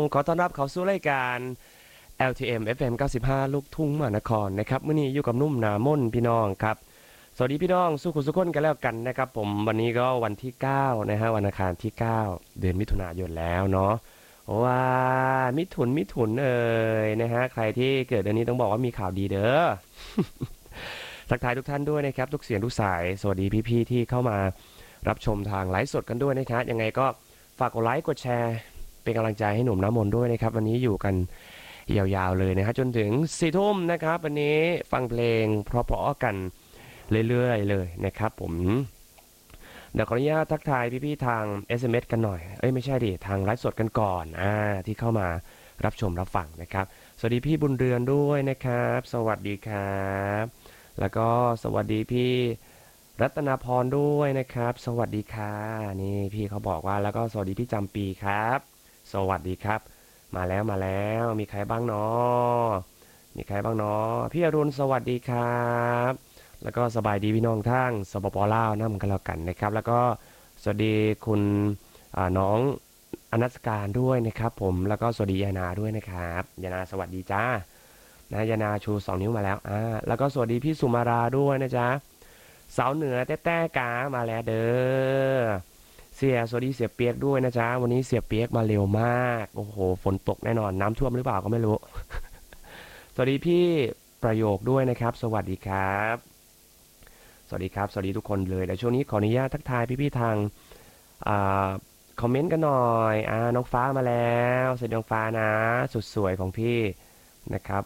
ขอต้อนรับเข้าสู่รายการ LTM FM 95ลูกทุ่งมหานครนะครับมื้อนี้อยู่กับนุ่มนามนพี่น้องครับสวัสดีพี่น้องสุขุสุขคนกันแล้วกันนะครับผมวันนี้ก็วันที่9นะฮะวันอังคารที่9เดือนมิถุนายนแล้วเนาะว้ามิถุนนะฮะใครที่เกิดเดือนนี้ต้องบอกว่ามีข่าวดีเด้อ ทักทายทุกท่านด้วยนะครับทุกเสียงทุกสายสวัสดีพี่ๆที่เข้ามารับชมทางไลฟ์สดกันด้วยนะครับยังไงก็ฝากกดไลค์กดแชร์เป็นกำลังใจให้หนุ่มน้ำมนต์ด้วยนะครับวันนี้อยู่กันยาวๆเลยนะฮะจนถึง4 ทุ่มนะครับวันนี้ฟังเพลงเพราะๆกันเรื่อยๆเลยนะครับผมเดี๋ยวขออนุญาตทักทายพี่ๆทาง SMS กันหน่อยไม่ใช่ดิทางไลฟ์สดกันก่อนที่เข้ามารับชมรับฟังนะครับสวัสดีพี่บุญเรือนด้วยนะครับสวัสดีครับแล้วก็สวัสดีพี่รัตนาพรด้วยนะครับสวัสดีค่ะนี่พี่เขาบอกว่าแล้วก็สวัสดีพี่จำปีครับสวัสดีครับมาแล้วมีใครบ้างเนาะพี่อรุณสวัสดีครับแล้วก็สบายดีพี่น้องทั้งสปปลาวนั่กันแล้วกันนะครับแล้วก็สวัสดีคุณน้องอนัสการด้วยนะครับผมแล้วก็สวัสดียานาด้วยนะครับยานาสวัสดีจ้านะยานาชู2 นิ้วมาแล้วแล้วก็สวัสดีพี่สุมาราด้วยนะจ๊ะสาวเหนือแต้กามาแล้วเด้อสวัสดีเสียเปียกด้วยนะจ๊ะวันนี้เสียเปียกมาเร็วมากโอ้โหฝนตกแน่นอนน้ำท่วมหรือเปล่าก็ไม่รู้ สวัสดีพี่ประโยคด้วยนะครับสวัสดีครับสวัสดีครับสวัสดีทุกคนเลยแต่ช่วงนี้ขออนุญาตทักทายพี่ๆทางคอมเมนต์กันหน่อยน้องฟ้ามาแล้วสวัสดีน้องฟ้านะสุดสวยของพี่นะครับ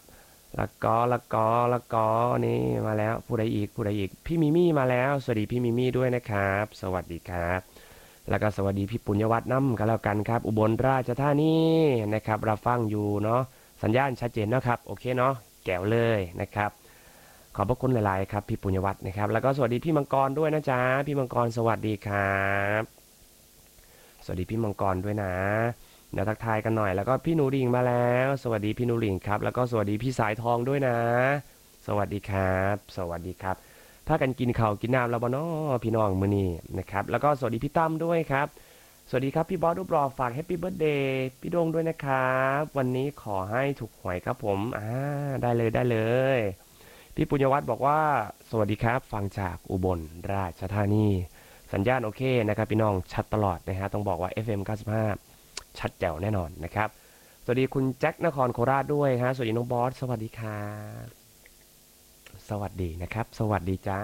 แล้วก็นี่มาแล้วผู้ใดอีกพี่มิมี่มาแล้วสวัสดีพี่มิมี่ด้วยนะครับสวัสดีครับแล้วก็สวัสดีพี่ปุญญวัฒน์น้ำกันแล้วกันครับอุบลราชธานีนะครับรับฟังอยู่เนาะสัญญาณชัดเจนนะครับโอเคเนาะแก้วเลยนะครับขอบพระคุณหลายๆครับพี่ปุญญวัฒน์นะครับแล้วก็สวัสดีพี่มังกรด้วยนะจ๊ะพี่มังกรสวัสดีครับสวัสดีพี่มังกรด้วยนะเดี๋ยวทักทายกันหน่อยแล้วก็พี่หนูดิ่งมาแล้วสวัสดีพี่หนูดิ่งครับแล้วก็สวัสดีพี่สายทองด้วยนะสวัสดีครับสวัสดีครับถ้ากันกินข้าวกินน้ำแล้วบ่น้อพี่น้องมื้อนี้นะครับแล้วก็สวัสดีพี่ตั้มด้วยครับสวัสดีครับพี่บอสรูปหล่อฝากแฮปปี้เบิร์ธเดย์พี่โดงด้วยนะครับวันนี้ขอให้ถูกหวยครับผมได้เลยพี่ปุญญวัฒน์บอกว่าสวัสดีครับฟังจากอุบลราชธานีสัญญาณโอเคนะครับพี่น้องชัดตลอดนะฮะต้องบอกว่า FM 95ชัดแจ๋วแน่นอนนะครับสวัสดีคุณแจ็คนครโคราชด้วยฮะสวัสดีน้องบอสสวัสดีครับสวัสดีนะครับสวัสดีจ้า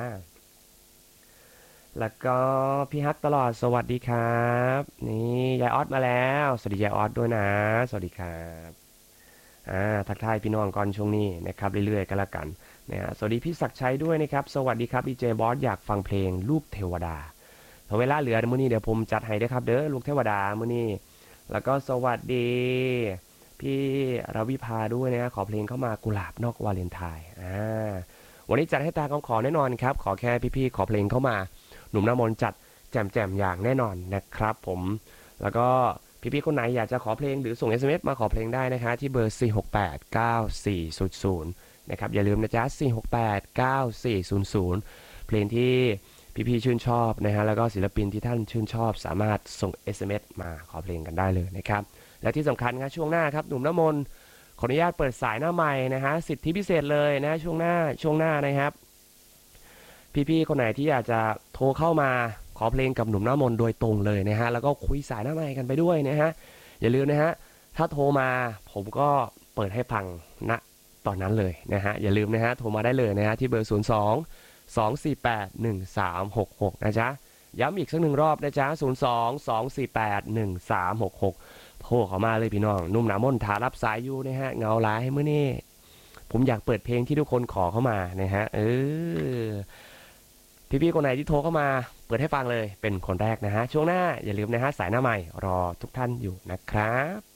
แล้วก็พี่ฮักตลอดสวัสดีครับนี่ยายออสมาแล้วสวัสดียายออสด้วยนะสวัสดีครับทักทายพี่น้องก่อนช่วงนี้นะครับเรื่อยๆกันละกันนะสวัสดีพี่ศักดิ์ชัยด้วยนะครับสวัสดีครับดีเจบอสอยากฟังเพลงรูปเทวดาพอเวลาเหลือมื้อนี้เดี๋ยวผมจัดให้ด้วยครับเด้อลูกเทวดามื้อนี้แล้วก็สวัสดีพี่รวิภาด้วยนะขอเพลงเข้ามากุหลาบนอกวาเลนไทน์วันนี้จัดให้ตาขอแน่นอนครับขอแค่พี่ๆขอเพลงเข้ามาหนุ่มน้ำมนต์จัดแจมอย่างแน่นอนนะครับผมแล้วก็พี่ๆคนไหนอยากจะขอเพลงหรือส่ง SMS มาขอเพลงได้นะคะที่เบอร์ 4689400 นะครับอย่าลืมนะจ๊ะ4689400 เพลงที่พี่ๆชื่นชอบนะฮะแล้วก็ศิลปินที่ท่านชื่นชอบสามารถส่ง SMS มาขอเพลงกันได้เลยนะครับและที่สำคัญครับช่วงหน้าครับหนุ่มน้ำมนต์ขออนุญาตเปิดสายหน้าใหม่นะฮะสิทธิพิเศษเลยนะช่วงหน้านะครับพี่ๆคนไหนที่อยากจะโทรเข้ามาขอเพลงกับหนุ่มน้ำมนต์โดยตรงเลยนะฮะแล้วก็คุยสายหน้าใหม่กันไปด้วยนะฮะอย่าลืมนะฮะถ้าโทรมาผมก็เปิดให้ฟังณตอนนั้นเลยนะฮะอย่าลืมนะฮะโทรมาได้เลยนะฮะที่เบอร์02-248-1366นะจ๊ะย้ำอีกสักหนึ่งรอบนะจ๊ะ02-248-1366โทรเข้ามาเลยพี่น้องนุ่มน้ำมนต์ถารับสายอยู่นะฮะเงาหลายมื้อนี้ผมอยากเปิดเพลงที่ทุกคนขอเข้ามานะฮะพี่ๆคนไหนที่โทรเข้ามาเปิดให้ฟังเลยเป็นคนแรกนะฮะช่วงหน้าอย่าลืมนะฮะสายหน้าใหม่รอทุกท่านอยู่นะครับ